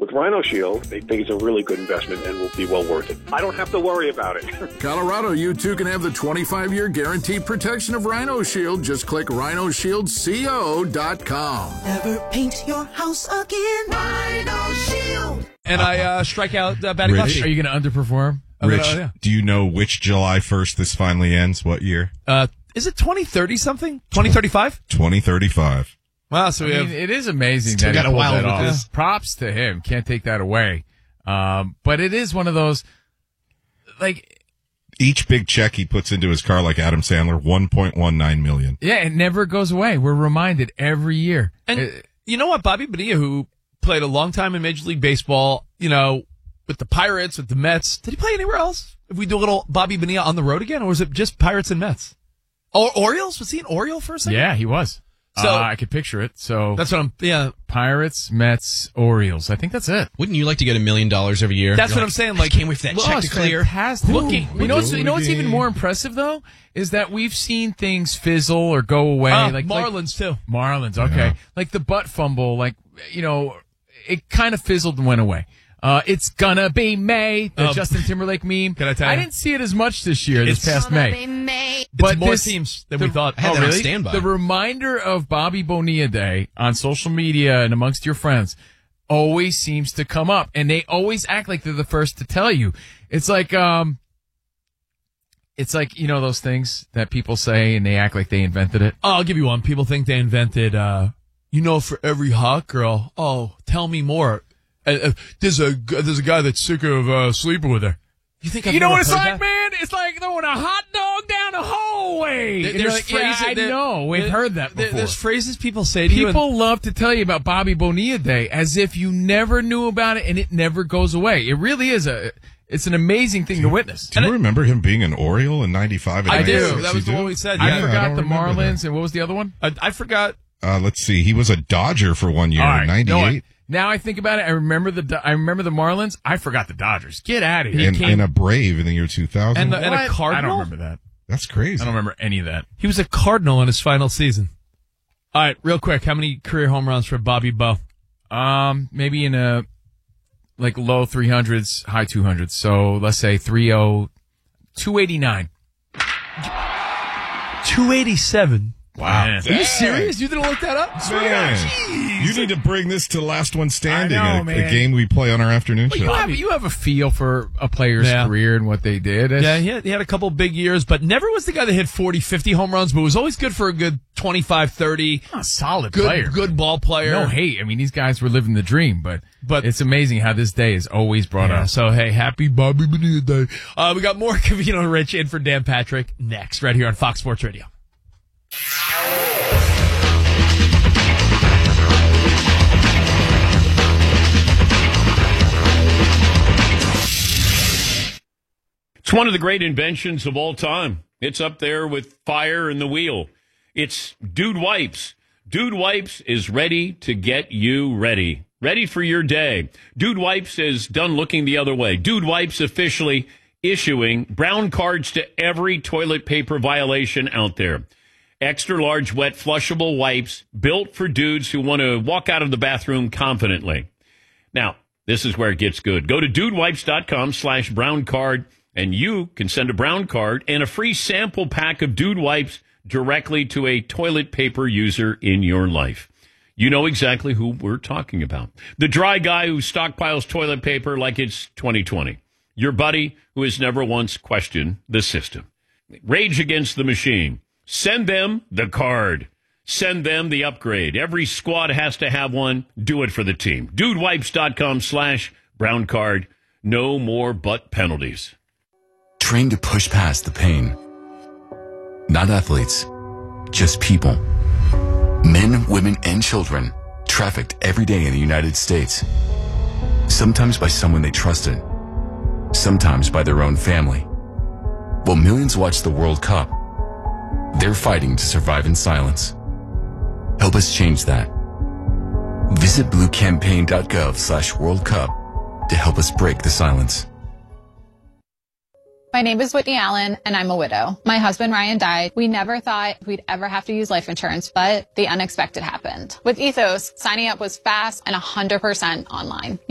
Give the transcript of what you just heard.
With Rhino Shield, they think it's a really good investment and will be well worth it. I don't have to worry about it. Colorado, you too can have the 25-year guaranteed protection of Rhino Shield. Just click rhinoshieldco.com. Never paint your house again. Rhino Shield. And I strike out batting Rich, lefty. Are you going to underperform? Rich, do you know which July 1st this finally ends? What year? Is it 2030 something? 2035? 2035. Wow, so it is amazing Still that got he a while pulled that with off. this. Props to him. Can't take that away. But it is one of those, like, Each big check he puts into his car, like Adam Sandler, $1.19 million. yeah, it never goes away. We're reminded every year. And you know what? Bobby Bonilla, who played a long time in Major League Baseball, you know, with the Pirates, with the Mets. Did he play anywhere else? If we do a little Bobby Bonilla on the road again, or was it just Pirates and Mets? Or Orioles? Was he an Oriole for a second? Yeah, he was. So I could picture it. So that's what I'm. Yeah, Pirates, Mets, Orioles. I think that's it. Wouldn't you like to get $1 million every year? that's what I'm saying. Like, can't wait for that check to clear. Fantastic. Looking. You know what's even more impressive though is that we've seen things fizzle or go away. like Marlins too. Marlins, okay. Yeah. Like the butt fumble, like, you know, it kind of fizzled and went away. It's gonna be May, the Justin Timberlake meme. Can I tell you? I didn't see it as much this year, this past May. But more teams than we thought. I had that on standby. The reminder of Bobby Bonilla Day on social media and amongst your friends always seems to come up, and they always act like they're the first to tell you. It's like, you know, those things that people say and they act like they invented it. I'll give you one. People think they invented, for every hot girl. Oh, tell me more. There's a guy that's sick of sleeping with her. You think I've You know never what it's heard like, that? man? It's like throwing a hot dog down a hallway. There's And you're like, phrases I know. We've heard that before. There's phrases people say to you. People love to tell you about Bobby Bonilla Day as if you never knew about it and it never goes away. It really is it's an amazing thing to witness. Do you remember him being an Oriole in 95 and I do. 96? That was You the do? one we said. I Yeah. I forgot don't the remember Marlins, that. and what was the other one? I forgot. Let's see. He was a Dodger for 1 year All in right. 98. Now I think about it. I remember the Marlins. I forgot the Dodgers. Get out of here. And a Brave in the year 2000. And a What? Cardinal? I don't remember that. That's crazy. I don't remember any of that. He was a Cardinal in his final season. All right, real quick. How many career home runs for Bobby Bo? Maybe in a low 300s, high 200s. So let's say 289. 287. Wow. Man. Are you serious? You didn't look that up? Man, you need to bring this to Last One Standing, I know, a man. game we play on our afternoon But show. you have a feel for a player's career and what they did. Yeah, he had a couple big years, but never was the guy that hit 40, 50 home runs, but was always good for a good 25, 30. A solid Good, player. good ball player. No hate. I mean, these guys were living the dream, but it's amazing how this day is always brought up. So, hey, happy Bobby Bonilla Day. We got more Covino and Rich in for Dan Patrick next, right here on Fox Sports Radio. It's one of the great inventions of all time. It's up there with fire and the wheel. It's Dude Wipes. Dude Wipes is ready to get you ready. Ready for your day. Dude Wipes is done looking the other way. Dude Wipes officially issuing brown cards to every toilet paper violation out there. Extra large wet flushable wipes built for dudes who want to walk out of the bathroom confidently. Now, this is where it gets good. Go to dudewipes.com/brown card and you can send a brown card and a free sample pack of Dude Wipes directly to a toilet paper user in your life. You know exactly who we're talking about. The dry guy who stockpiles toilet paper like it's 2020. Your buddy who has never once questioned the system. Rage against the machine. Send them the card. Send them the upgrade. Every squad has to have one. Do it for the team. Dudewipes.com/brown card. No more butt penalties. Trained to push past the pain. Not athletes, just people. Men, women, and children trafficked every day in the United States. Sometimes by someone they trusted. Sometimes by their own family. While millions watch the World Cup, they're fighting to survive in silence. Help us change that. Visit bluecampaign.gov/World Cup to help us break the silence. My name is Whitney Allen, and I'm a widow. My husband, Ryan, died. We never thought we'd ever have to use life insurance, but the unexpected happened. With Ethos, signing up was fast and 100% online.